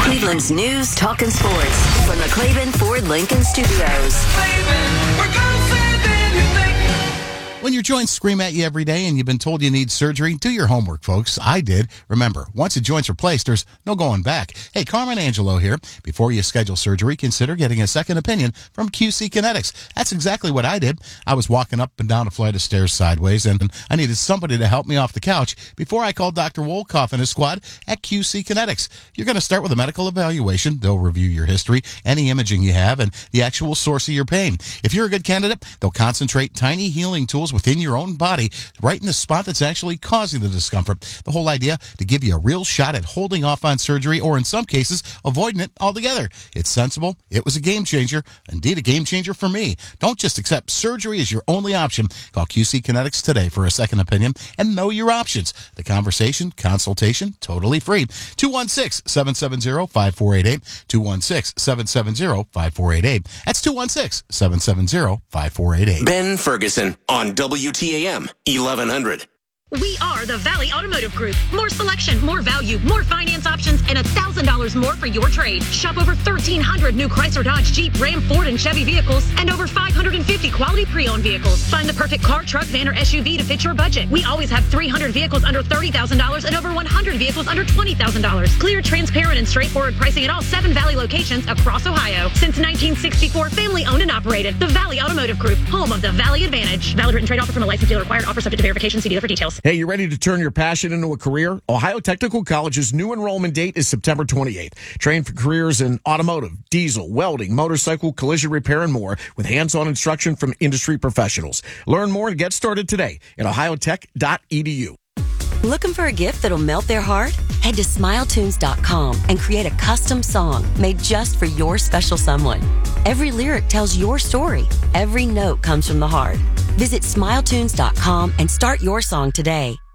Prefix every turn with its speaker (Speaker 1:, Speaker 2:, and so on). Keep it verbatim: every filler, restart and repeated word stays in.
Speaker 1: Cleveland's news, talk, and sports from the Claiborne Ford Lincoln Studios.
Speaker 2: We're gonna say than you think.
Speaker 3: When your joints scream at you every day and you've been told you need surgery, do your homework, folks. I did. Remember, once a joint's replaced, there's no going back. Hey, Carmen Angelo here. Before you schedule surgery, consider getting a second opinion from Q C Kinetics. That's exactly what I did. I was walking up and down a flight of stairs sideways, and I needed somebody to help me off the couch before I called Doctor Wolkoff and his squad at Q C Kinetics. You're going to start with a medical evaluation. They'll review your history, any imaging you have, and the actual source of your pain. If you're a good candidate, they'll concentrate tiny healing tools within your own body right in the spot that's actually causing the discomfort. The whole idea, to give you a real shot at holding off on surgery, or in some cases, avoiding it altogether. It's sensible. It was a game changer. Indeed, a game changer for me. Don't just accept surgery as your only option. Call Q C Kinetics today for a second opinion and know your options. The conversation, consultation, totally free. two one six, seven seven zero, five four eight eight. two one six, seven seven zero, five four eight eight. That's two one six, seven seven zero, five four eight eight.
Speaker 4: Ben Ferguson on W T A M eleven hundred.
Speaker 5: We are the Valley Automotive Group. More selection, more value, more finance options, and one thousand dollars more for your trade. Shop over thirteen hundred new Chrysler, Dodge, Jeep, Ram, Ford, and Chevy vehicles, and over five hundred fifty quality pre-owned vehicles. Find the perfect car, truck, van, or S U V to fit your budget. We always have three hundred vehicles under thirty thousand dollars and over one hundred vehicles under twenty thousand dollars. Clear, transparent, and straightforward pricing at all seven Valley locations across Ohio. Since nineteen sixty-four, family-owned and operated. The Valley Automotive Group, home of the Valley Advantage. Valid written trade offer from a licensed dealer required. Offer subject to verification. See dealer for details.
Speaker 6: Hey, you ready to turn your passion into a career? Ohio Technical College's new enrollment date is September twenty-eighth. Train for careers in automotive, diesel, welding, motorcycle, collision repair, and more with hands-on instruction from industry professionals. Learn more and get started today at ohio tech dot e d u.
Speaker 1: Looking for a gift that'll melt their heart? Head to smile tunes dot com and create a custom song made just for your special someone. Every lyric tells your story. Every note comes from the heart. Visit smile tunes dot com and start your song today.